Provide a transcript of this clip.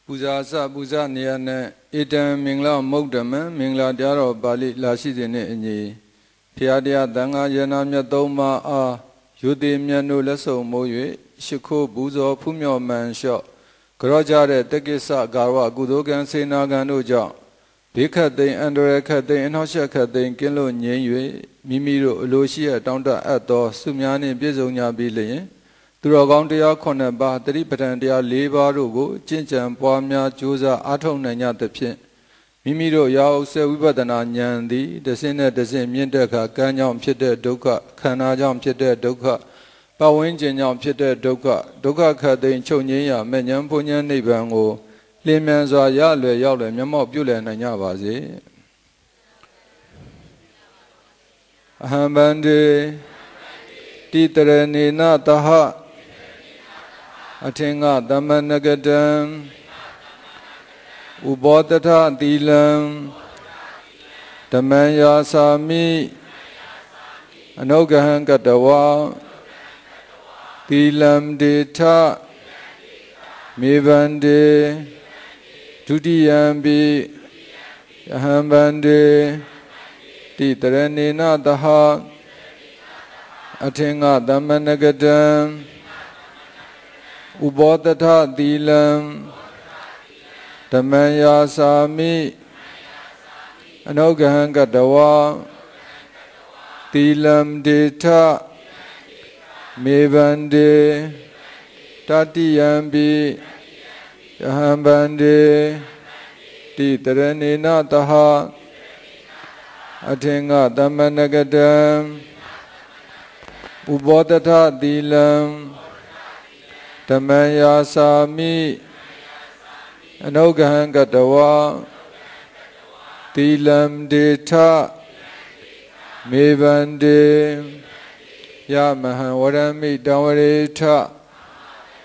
ပူဇာစပူဇာနေရနဲ့ဧတံမင်္ဂလာမုဒ္ဓမံမင်္ဂလာတရားတော်ပါဠိလာရှိစဉ်နှင့်အညီဖျားတရားသံဃာယနာမြတ်သုံးပါးအားယုတိမြတ်တို့လက်ဆောင်မိုး၍ရှိခိုးပူဇော်ဖူးမြော်မှန်လျှော့ကြောကြတဲ့တက္ကိစ္စကာဝကုသိုလ်ကံစေနာကံတို့ကြောင့်ဘေးခတ်သိမ်းအန္တရာယ်ခတ်သိမ်းအနှောက်အယှက်ခတ်သိမ်းကင်းလို့ငြိမ်း၍မိမိတို့အလိုရှိရတောင်းတအပ်သောဆုများနှင့်ပြည့်စုံကြပြီလျင်သူတော်ကောင်းတရား9ပါးတတိပဋ္ဌာန်တရား4ပါးတို့ကိုကျင့်ကြံပွားများကြိုးစားအားထုတ်နိုင်ကြသဖြင့်မိမိတို့ရာဥစေဝိပဿနာဉာဏ်သည်တဆင့်နဲ့တဆင့်မြင့်တက်ခါကံကြောင့်ဖြစ်တဲ့ဒုက္ခခန္ဓာကြောင့်ဖြစ်တဲ့ဒုက္ခပတ်ဝန်းကျင်ကြောင့်ဖြစ်တဲ့ဒုက္ခခတ်သိမ်းချုပ်ငြိမ်းရာမဲ့ဉဏ်ဘုံဉဏ်နိဗ္ဗာန်ကိုလင်းမြန်စွာရလွယ်ရောက်လွယ်မျက်မှောက်ပြုလည်နိုင်ကြပါစေအဟံဗန္တိတိတရဏေနတဟအထင်္ဂသမဏဂတံဥပောတထသီလံဓမ္မံယာစာမိအနုဂဟံကတဝါသီလံဒေထမေဗန္တေဒုတိယံပိအဟံဗန္တေတိတရဏေနတဟအထင်္ဂသမဏဂတံဥပောတထသီလံဓမ္မံယာစာမိအနုဂဟံကတဝါသီလံဒေထမေဗန္တေတတိယံပိအဟံဗန္တေတိတရဏေနတဟအထင်္ဂသမဏဂတံဥပောတထသီလံဓမ္မံယာစာမိအနုဂဟံကတဝါသီလံဒေထမေဗန္တေယမဟံဝရမိတံဝရေထ